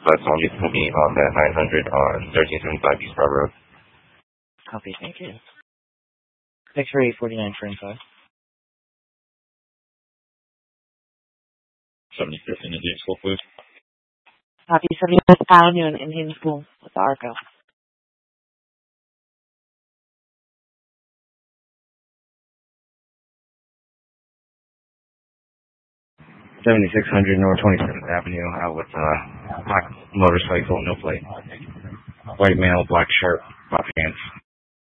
But only to me on that 900 on 1375 East Broad Road. Copy, thank you. X-ray 49 for inside. 75th in Indian School, please. Copy, 75th Avenue in Indian School with the ARCO. 7600 North 27th Avenue, out with black motorcycle, no plate. White male, black shirt, black pants.